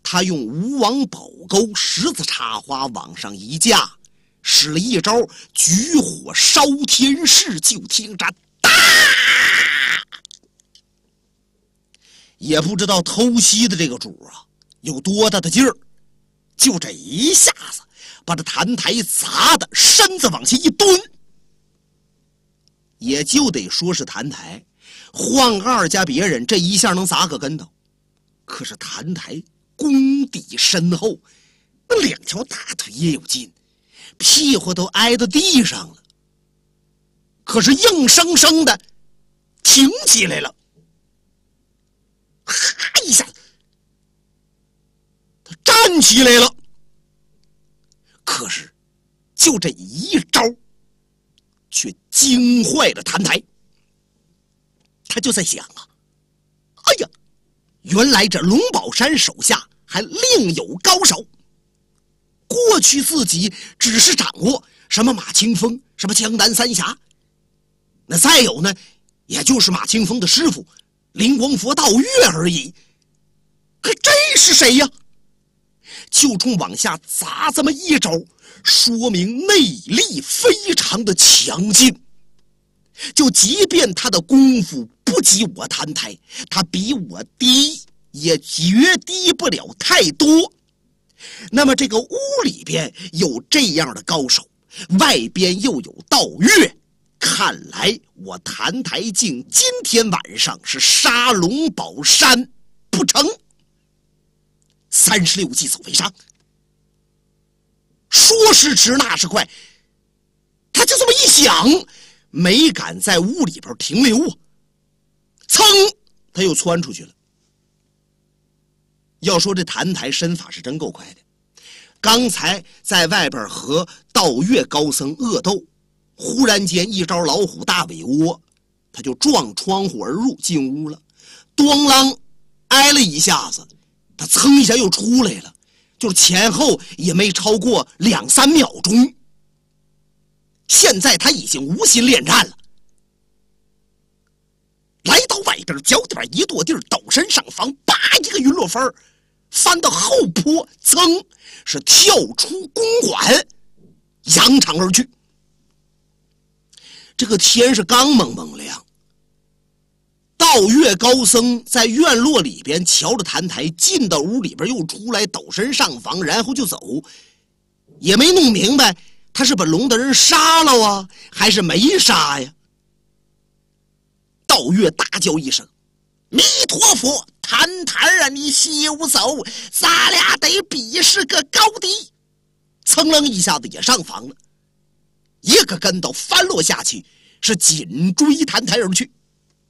他用吴王宝钩十字插花往上一架，使了一招举火烧天势，就听着哒，也不知道偷袭的这个主啊有多大的劲儿，就这一下子把这坛台砸的身子往下一蹲。也就得说是坛台，换二家别人这一下能砸个跟头，可是坛台功底深厚，那两条大腿也有劲，屁股都挨到地上了，可是硬生生的挺起来了。哈一下他站起来了，可是就这一招却惊坏了坛台。他就在想啊，哎呀，原来这龙宝山手下还另有高手。过去自己只是掌握什么马清风，什么江南三侠，那再有呢，也就是马清风的师傅灵光佛道月而已。可这是谁呀？就冲往下砸这么一招，说明内力非常的强劲。就即便他的功夫不及我坛台，他比我低也绝低不了太多。那么这个屋里边有这样的高手，外边又有道月，看来我谭台镜今天晚上是杀龙宝山不成。36计走为上，说时迟那时快，他就这么一想，没敢在屋里边停留啊，噌他又窜出去了。要说这谭台身法是真够快的，刚才在外边和道月高僧恶斗，忽然间一招老虎大尾窝，他就撞窗户而入进屋了，咣啷挨了一下子，他噌一下又出来了，就是前后也没超过2-3秒钟。现在他已经无心恋战了，来到外边脚底板一跺地，抖身上方，叭一个云落翻，翻到后坡，噌是跳出公馆，扬长而去。这个天是刚蒙蒙亮，道月高僧在院落里边瞧着坛台，进到屋里边又出来，抖身上房，然后就走，也没弄明白他是把龙的人杀了啊，还是没杀呀？道月大叫一声：“弥陀佛，坛台啊，你休走，咱俩得比试个高低。”噌楞一下子也上房了，一个跟头翻落下去，是紧追坛台而去。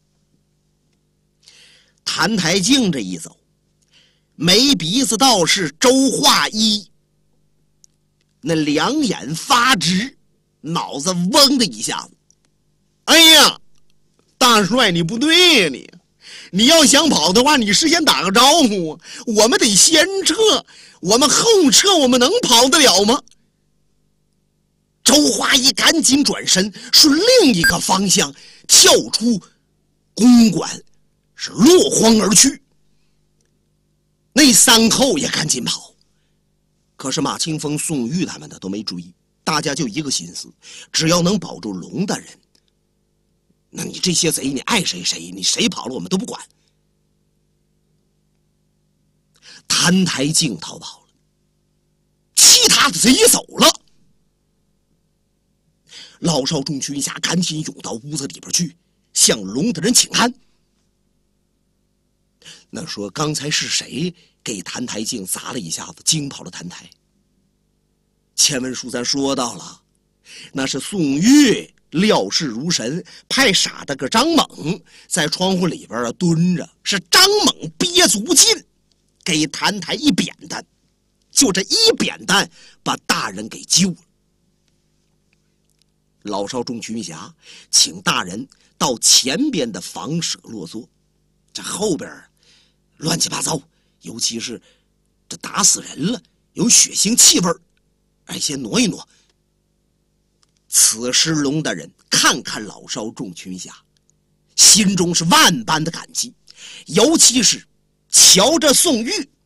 坛台镜这一走，没鼻子道士周化一那两眼发直，脑子嗡的一下子，哎呀，大帅你不对呀，你要想跑的话，你事先打个招呼啊，我们得先撤，我们后撤，我们能跑得了吗？周化一赶紧转身，顺另一个方向跳出公馆，是落荒而去。那3后也赶紧跑，可是马清风、宋玉他们的都没追，大家就一个心思，只要能保住龙大人，那你这些贼你爱谁谁，你谁跑了我们都不管。坛台镜逃跑了，其他的贼也走了。老少众群侠赶紧涌到屋子里边去，向龙的人请安。那说刚才是谁给坛台镜砸了一下子，惊跑了坛台？前文书咱说到了，那是宋玉料事如神，派傻的个张猛在窗户里边蹲着，是张猛憋足劲给坛台一扁担，就这一扁担把大人给救了。老少众群侠请大人到前边的房舍落座，这后边乱七八糟，尤其是这打死人了，有血腥气味，哎，先挪一挪。此时龙大人看看老少众群侠，心中是万般的感激，尤其是瞧着宋玉